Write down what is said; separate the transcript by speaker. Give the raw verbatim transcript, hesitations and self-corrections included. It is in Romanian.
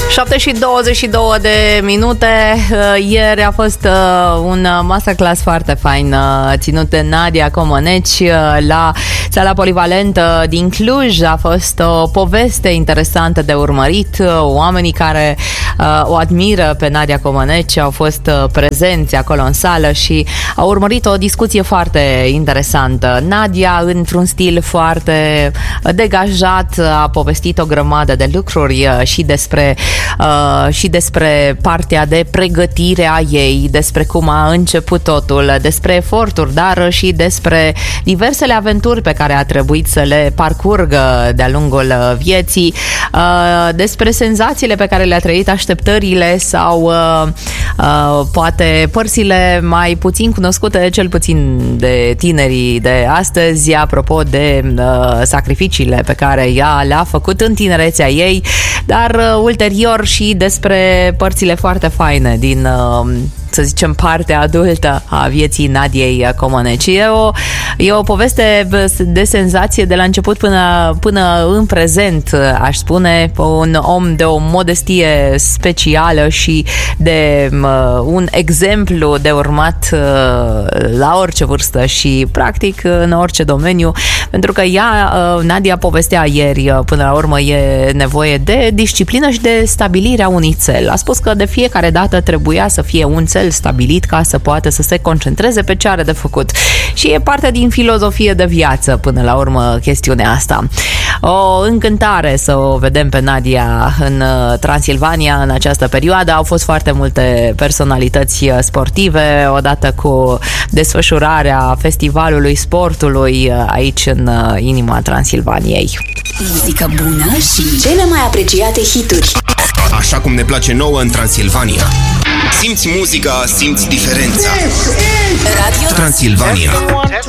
Speaker 1: șapte și douăzeci și două de minute. Ieri a fost un masterclass foarte fain ținut de Nadia Comăneci la sala polivalentă din Cluj. A fost o poveste interesantă de urmărit. Oamenii care o admiră pe Nadia Comăneci au fost prezenți acolo în sală și au urmărit o discuție foarte interesantă. Nadia, într-un stil foarte degajat, a povestit o grămadă de lucruri și despre Uh, și despre partea de pregătire a ei, despre cum a început totul, despre eforturi, dar și despre diversele aventuri pe care a trebuit să le parcurgă de-a lungul vieții, uh, despre senzațiile pe care le-a trăit, așteptările sau uh, uh, poate părțile mai puțin cunoscute, cel puțin de tinerii de astăzi, apropo de uh, sacrificiile pe care ea le-a făcut în tinerețea ei, dar uh, ulterior și despre părțile foarte faine din, să zicem, partea adultă a vieții Nadiei Comăneci. E o, e o poveste de senzație de la început până, până în prezent, aș spune. Un om de o modestie specială și de uh, un exemplu de urmat uh, la orice vârstă și practic în orice domeniu, pentru că ea, uh, Nadia povestea ieri, uh, până la urmă e nevoie de disciplină și de stabilirea unui cel. A spus că de fiecare dată trebuia să fie un cel stabilit ca să poată să se concentreze pe ce are de făcut. Și e parte din filozofie de viață, până la urmă, chestiunea asta. O încântare să o vedem pe Nadia în Transilvania în această perioadă. Au fost foarte multe personalități sportive, odată cu desfășurarea Festivalului Sportului aici în inima Transilvaniei.
Speaker 2: Muzică bună și cele mai apreciate hituri.
Speaker 3: Așa cum ne place nouă în Transilvania. Simți muzica, simți diferența. Radio Transilvania.